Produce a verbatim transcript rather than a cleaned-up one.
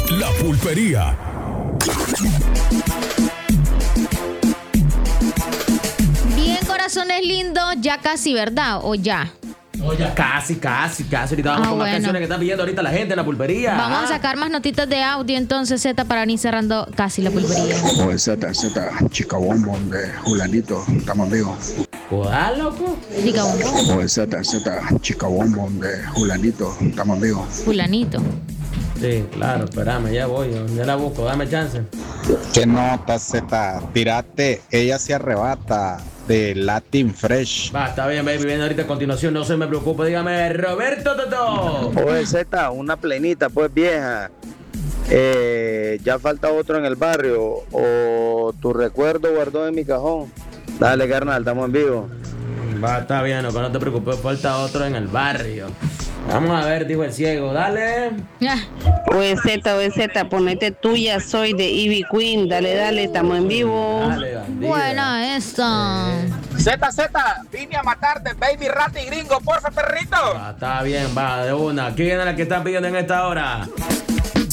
La Pulpería. Bien, corazones lindos, ya casi, ¿verdad? ¿O ya? Oh, ya casi, casi, casi. Ahorita vamos Ah, con más bueno. canciones que están pidiendo ahorita la gente en la pulpería. Vamos Ah. a sacar más notitas de audio entonces, Z, para ir cerrando casi la pulpería. Oye, Z, Z, chica bombón de Julanito, estamos vivos. ¿Joder, loco? Diga un Oye, Z, Z, chica bombón de Julanito, estamos vivos. fulanito. Sí, claro, espérame, ya voy. Ya la busco, dame chance. ¿Qué nota, Z? Tirate, ella se arrebata de Latin Fresh. Va, está bien, baby. Viene ahorita a continuación, no se me preocupe. Dígame, Roberto Toto. Oye, Z, una plenita, pues vieja. Eh, ya falta otro en el barrio. O tu recuerdo guardó en mi cajón. Dale, carnal, estamos en vivo. Va, está bien, no, no te preocupes, falta otro en el barrio. Vamos a ver, dijo el ciego, dale. Oye, Z, oye, Z, ponete tuya, soy de Ivy Queen. Dale, dale, estamos en vivo. Dale, bandida. Buena esta. Z, Z, vine a matarte, baby rata y gringo, porfa, perrito. Va, está bien, va, de una. ¿Quién es la que está pidiendo en esta hora?